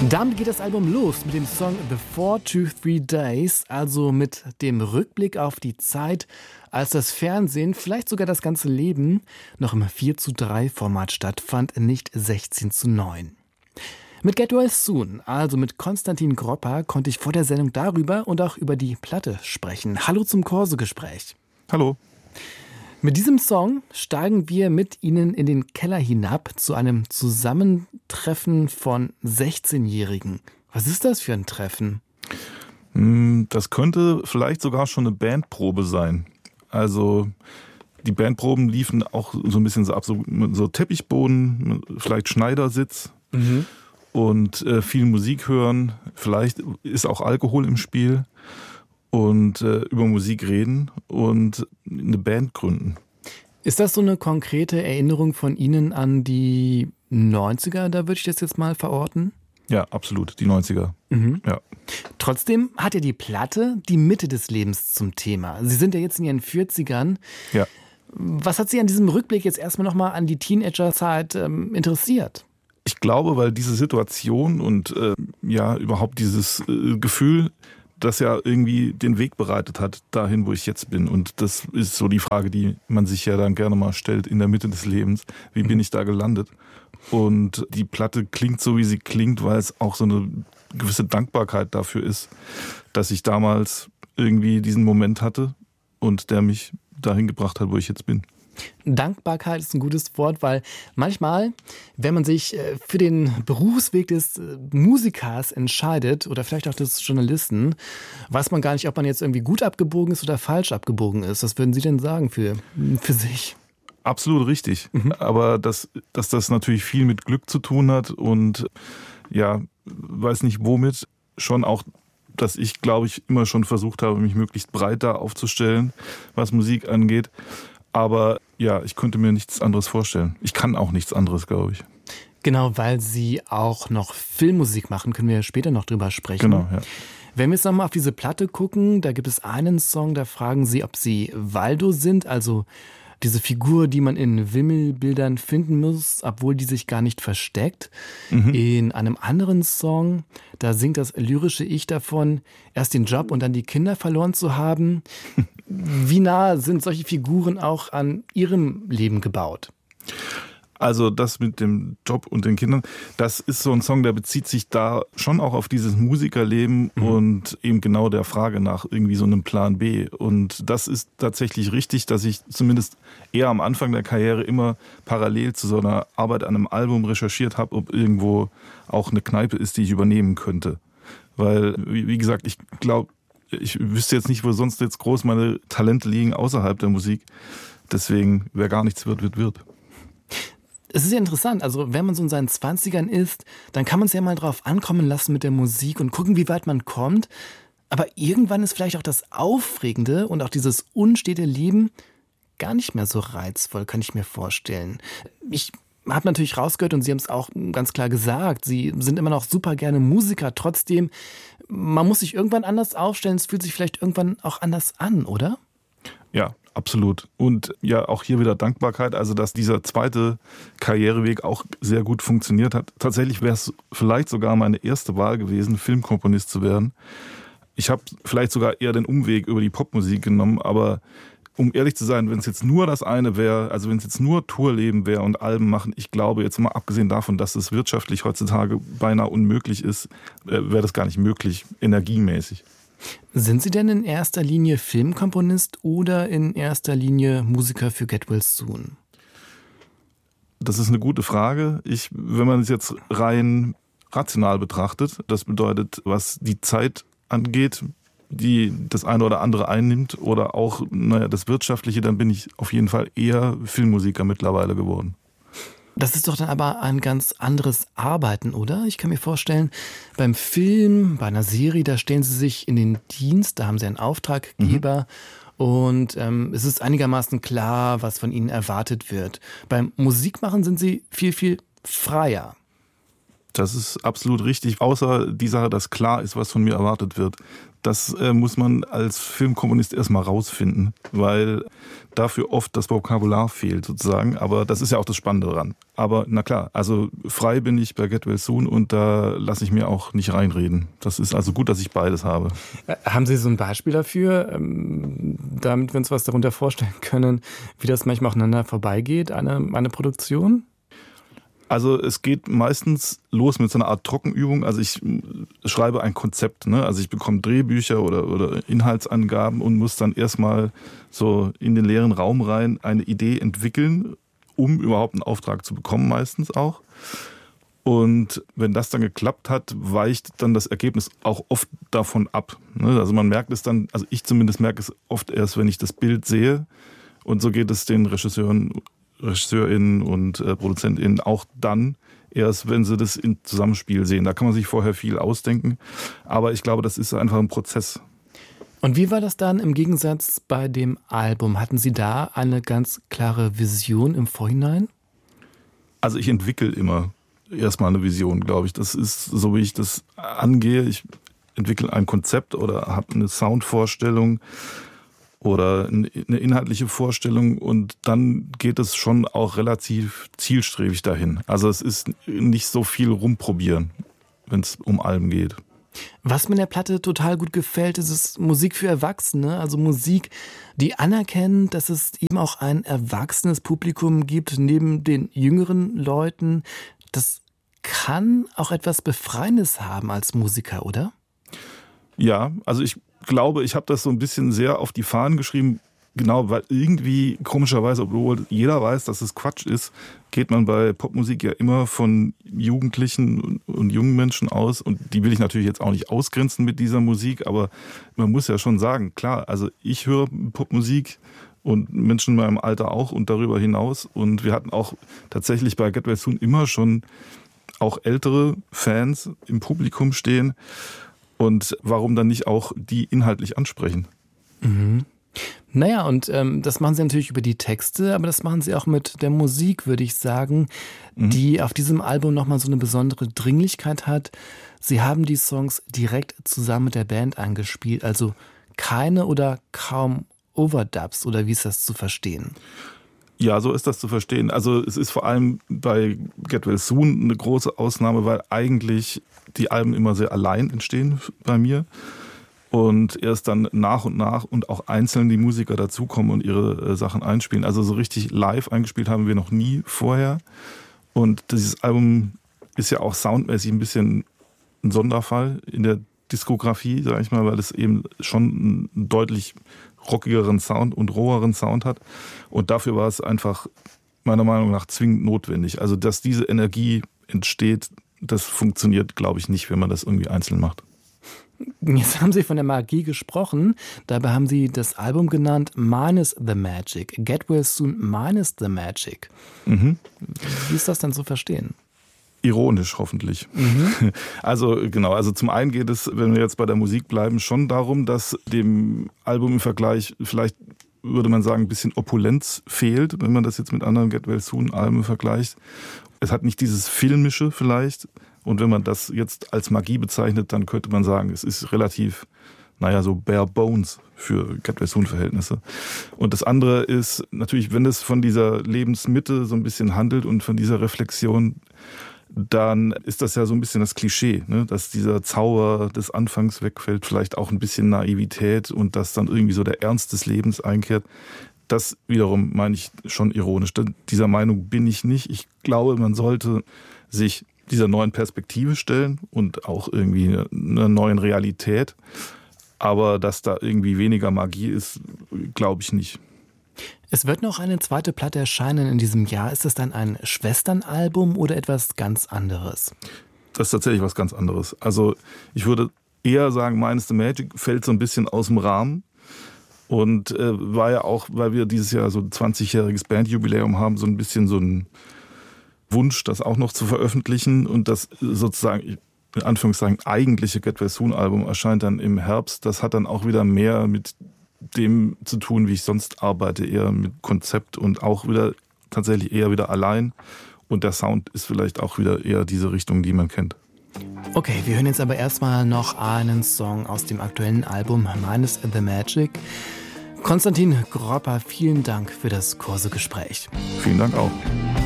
Damit geht das Album los mit dem Song The 423 Days, also mit dem Rückblick auf die Zeit, als das Fernsehen, vielleicht sogar das ganze Leben, noch im 4:3 Format stattfand, nicht 16:9. Mit Get Well Soon, also mit Konstantin Gropper, konnte ich vor der Sendung darüber und auch über die Platte sprechen. Hallo zum Corso-Gespräch. Hallo. Mit diesem Song steigen wir mit Ihnen in den Keller hinab zu einem Zusammentreffen von 16-Jährigen. Was ist das für ein Treffen? Das könnte vielleicht sogar schon eine Bandprobe sein. Also die Bandproben liefen auch so ein bisschen so ab, so Teppichboden, vielleicht Schneidersitz und viel Musik hören. Vielleicht ist auch Alkohol im Spiel. Und über Musik reden und eine Band gründen. Ist das so eine konkrete Erinnerung von Ihnen an die 90er? Da würde ich das jetzt mal verorten. Ja, absolut, die 90er. Ja. Trotzdem hat ja die Platte die Mitte des Lebens zum Thema. Sie sind ja jetzt in Ihren 40ern. Ja. Was hat Sie an diesem Rückblick jetzt erstmal nochmal an die Teenagerzeit interessiert? Ich glaube, weil diese Situation und überhaupt dieses Gefühl, das ja irgendwie den Weg bereitet hat, dahin, wo ich jetzt bin. Und das ist so die Frage, die man sich ja dann gerne mal stellt in der Mitte des Lebens. Wie bin ich da gelandet? Und die Platte klingt so, wie sie klingt, weil es auch so eine gewisse Dankbarkeit dafür ist, dass ich damals irgendwie diesen Moment hatte und der mich dahin gebracht hat, wo ich jetzt bin. Dankbarkeit ist ein gutes Wort, weil manchmal, wenn man sich für den Berufsweg des Musikers entscheidet oder vielleicht auch des Journalisten, weiß man gar nicht, ob man jetzt irgendwie gut abgebogen ist oder falsch abgebogen ist. Was würden Sie denn sagen für sich? Absolut richtig. Aber dass das natürlich viel mit Glück zu tun hat und ja, weiß nicht womit, schon auch, dass ich, glaube ich, immer schon versucht habe, mich möglichst breit da aufzustellen, was Musik angeht. Aber ja, ich könnte mir nichts anderes vorstellen. Ich kann auch nichts anderes, glaube ich. Genau, weil Sie auch noch Filmmusik machen, können wir später noch drüber sprechen. Genau, ja. Wenn wir jetzt nochmal auf diese Platte gucken, da gibt es einen Song, da fragen Sie, ob Sie Waldo sind, also diese Figur, die man in Wimmelbildern finden muss, obwohl die sich gar nicht versteckt. In einem anderen Song, da singt das lyrische Ich davon, erst den Job und dann die Kinder verloren zu haben. Wie nah sind solche Figuren auch an Ihrem Leben gebaut? Also das mit dem Job und den Kindern, das ist so ein Song, der bezieht sich da schon auch auf dieses Musikerleben und eben genau der Frage nach irgendwie so einem Plan B. Und das ist tatsächlich richtig, dass ich zumindest eher am Anfang der Karriere immer parallel zu so einer Arbeit an einem Album recherchiert habe, ob irgendwo auch eine Kneipe ist, die ich übernehmen könnte. Weil, wie gesagt, ich glaube, ich wüsste jetzt nicht, wo sonst jetzt groß meine Talente liegen außerhalb der Musik. Deswegen, wer gar nichts wird, wird, wird. Es ist ja interessant, also wenn man so in seinen 20ern ist, dann kann man es ja mal drauf ankommen lassen mit der Musik und gucken, wie weit man kommt. Aber irgendwann ist vielleicht auch das Aufregende und auch dieses unstete Leben gar nicht mehr so reizvoll, kann ich mir vorstellen. Ich habe natürlich rausgehört und Sie haben es auch ganz klar gesagt, Sie sind immer noch super gerne Musiker. Trotzdem, man muss sich irgendwann anders aufstellen, es fühlt sich vielleicht irgendwann auch anders an, oder? Ja, absolut. Und ja, auch hier wieder Dankbarkeit, also dass dieser zweite Karriereweg auch sehr gut funktioniert hat. Tatsächlich wäre es vielleicht sogar meine erste Wahl gewesen, Filmkomponist zu werden. Ich habe vielleicht sogar eher den Umweg über die Popmusik genommen, aber um ehrlich zu sein, wenn es jetzt nur das eine wäre, also wenn es jetzt nur Tourleben wäre und Alben machen, ich glaube jetzt mal abgesehen davon, dass es wirtschaftlich heutzutage beinahe unmöglich ist, wäre das gar nicht möglich, energiemäßig. Sind Sie denn in erster Linie Filmkomponist oder in erster Linie Musiker für Get Well Soon? Das ist eine gute Frage. Wenn man es jetzt rein rational betrachtet, das bedeutet, was die Zeit angeht, die das eine oder andere einnimmt oder auch das Wirtschaftliche, dann bin ich auf jeden Fall eher Filmmusiker mittlerweile geworden. Das ist doch dann aber ein ganz anderes Arbeiten, oder? Ich kann mir vorstellen, beim Film, bei einer Serie, da stellen Sie sich in den Dienst, da haben Sie einen Auftraggeber und es ist einigermaßen klar, was von Ihnen erwartet wird. Beim Musikmachen sind Sie viel, viel freier. Das ist absolut richtig, außer die Sache, dass klar ist, was von mir erwartet wird. Das muss man als Filmkomponist erstmal rausfinden, weil dafür oft das Vokabular fehlt sozusagen. Aber das ist ja auch das Spannende daran. Aber na klar, also frei bin ich bei Get Well Soon und da lasse ich mir auch nicht reinreden. Das ist also gut, dass ich beides habe. Haben Sie so ein Beispiel dafür, damit wir uns was darunter vorstellen können, wie das manchmal aufeinander vorbeigeht, eine Produktion? Also es geht meistens los mit so einer Art Trockenübung. Also ich schreibe ein Konzept, ne? Also ich bekomme Drehbücher oder Inhaltsangaben und muss dann erstmal so in den leeren Raum rein eine Idee entwickeln, um überhaupt einen Auftrag zu bekommen, meistens auch. Und wenn das dann geklappt hat, weicht dann das Ergebnis auch oft davon ab. Ne? Also man merkt es dann, also ich zumindest merke es oft erst, wenn ich das Bild sehe. Und so geht es den RegisseurInnen und ProduzentInnen auch dann erst, wenn sie das im Zusammenspiel sehen. Da kann man sich vorher viel ausdenken. Aber ich glaube, das ist einfach ein Prozess. Und wie war das dann im Gegensatz bei dem Album? Hatten Sie da eine ganz klare Vision im Vorhinein? Also ich entwickle immer erstmal eine Vision, glaube ich. Das ist so, wie ich das angehe. Ich entwickle ein Konzept oder habe eine Soundvorstellung oder eine inhaltliche Vorstellung und dann geht es schon auch relativ zielstrebig dahin. Also es ist nicht so viel rumprobieren, wenn es um Alben geht. Was mir in der Platte total gut gefällt, ist es Musik für Erwachsene, also Musik, die anerkennt, dass es eben auch ein erwachsenes Publikum gibt, neben den jüngeren Leuten. Das kann auch etwas Befreiendes haben als Musiker, oder? Ja, also ich glaube, ich habe das so ein bisschen sehr auf die Fahnen geschrieben, genau, weil irgendwie komischerweise, obwohl jeder weiß, dass es Quatsch ist, geht man bei Popmusik ja immer von Jugendlichen und jungen Menschen aus und die will ich natürlich jetzt auch nicht ausgrenzen mit dieser Musik, aber man muss ja schon sagen, klar, also ich höre Popmusik und Menschen in meinem Alter auch und darüber hinaus und wir hatten auch tatsächlich bei Get Well Soon immer schon auch ältere Fans im Publikum stehen. Und warum dann nicht auch die inhaltlich ansprechen? Mhm. Naja, und das machen Sie natürlich über die Texte, aber das machen Sie auch mit der Musik, würde ich sagen, die auf diesem Album nochmal so eine besondere Dringlichkeit hat. Sie haben die Songs direkt zusammen mit der Band eingespielt, also keine oder kaum Overdubs, oder wie ist das zu verstehen? Ja, so ist das zu verstehen. Also es ist vor allem bei Get Well Soon eine große Ausnahme, weil eigentlich die Alben immer sehr allein entstehen bei mir und erst dann nach und auch einzeln die Musiker dazukommen und ihre Sachen einspielen. Also so richtig live eingespielt haben wir noch nie vorher und dieses Album ist ja auch soundmäßig ein bisschen ein Sonderfall in der Diskografie, sage ich mal, weil es eben schon einen deutlich rockigeren Sound und roheren Sound hat. Und dafür war es einfach meiner Meinung nach zwingend notwendig. Also, dass diese Energie entsteht, das funktioniert, glaube ich, nicht, wenn man das irgendwie einzeln macht. Jetzt haben Sie von der Magie gesprochen. Dabei haben Sie das Album genannt Minus the Magic. Get Well Soon minus the Magic. Mhm. Wie ist das denn zu verstehen? Ironisch hoffentlich. Also genau, also zum einen geht es, wenn wir jetzt bei der Musik bleiben, schon darum, dass dem Album im Vergleich vielleicht, würde man sagen, ein bisschen Opulenz fehlt, wenn man das jetzt mit anderen Get Well Soon Alben vergleicht. Es hat nicht dieses Filmische vielleicht und wenn man das jetzt als Magie bezeichnet, dann könnte man sagen, es ist relativ, so bare bones für Get Well Soon Verhältnisse. Und das andere ist natürlich, wenn es von dieser Lebensmitte so ein bisschen handelt und von dieser Reflexion, dann ist das ja so ein bisschen das Klischee, ne? Dass dieser Zauber des Anfangs wegfällt, vielleicht auch ein bisschen Naivität und dass dann irgendwie so der Ernst des Lebens einkehrt. Das wiederum meine ich schon ironisch. Dieser Meinung bin ich nicht. Ich glaube, man sollte sich dieser neuen Perspektive stellen und auch irgendwie einer neuen Realität. Aber dass da irgendwie weniger Magie ist, glaube ich nicht. Es wird noch eine zweite Platte erscheinen in diesem Jahr. Ist es dann ein Schwesternalbum oder etwas ganz anderes? Das ist tatsächlich was ganz anderes. Also ich würde eher sagen, Minus the Magic fällt so ein bisschen aus dem Rahmen. Und war ja auch, weil wir dieses Jahr so ein 20-jähriges Bandjubiläum haben, so ein bisschen so ein Wunsch, das auch noch zu veröffentlichen. Und das sozusagen, in Anführungszeichen, eigentliche Get Well Soon Album erscheint dann im Herbst. Das hat dann auch wieder mehr mit dem zu tun, wie ich sonst arbeite, eher mit Konzept und auch wieder tatsächlich eher wieder allein Und der Sound ist vielleicht auch wieder eher diese Richtung, die man kennt. Okay, wir hören jetzt aber erstmal noch einen Song aus dem aktuellen Album Minus the Magic. Konstantin Gropper, vielen Dank für das kurze Gespräch. Vielen Dank auch.